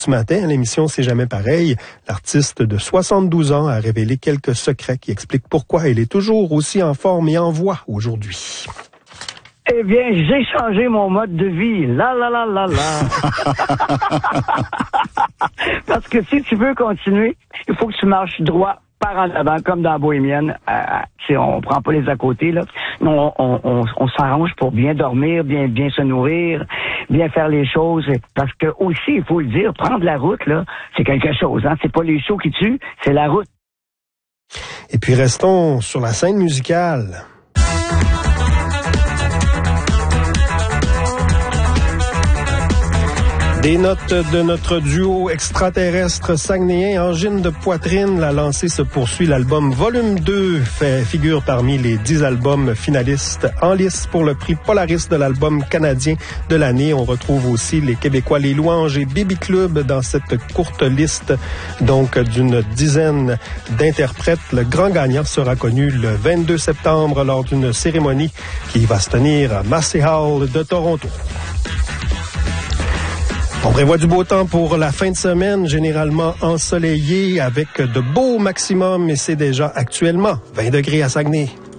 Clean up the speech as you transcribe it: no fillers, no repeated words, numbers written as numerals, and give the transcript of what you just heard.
Ce matin, à l'émission C'est jamais pareil, l'artiste de 72 ans a révélé quelques secrets qui expliquent pourquoi il est toujours aussi en forme et en voix aujourd'hui. Eh bien, j'ai changé mon mode de vie. La. Parce que si tu veux continuer, il faut que tu marches droit par en avant, comme dans Bohémienne. On prend pas les à côté, là. On s'arrange pour bien dormir, bien se nourrir, bien faire les choses. Parce que aussi, il faut le dire, prendre la route, là, c'est quelque chose, hein. C'est pas les shows qui tuent, c'est la route. Et puis restons sur la scène musicale. Des notes de notre duo extraterrestre saguenéen Angine de Poitrine. La lancée se poursuit. L'album Volume 2 figure parmi les 10 albums finalistes en lice pour le prix Polaris de l'album canadien de l'année. On retrouve aussi les Québécois Les Louanges et Baby Club dans cette courte liste donc d'une dizaine d'interprètes. Le grand gagnant sera connu le 22 septembre lors d'une cérémonie qui va se tenir à Massey Hall de Toronto. On prévoit du beau temps pour la fin de semaine, généralement ensoleillé avec de beaux maximums et c'est déjà actuellement 20 degrés à Saguenay.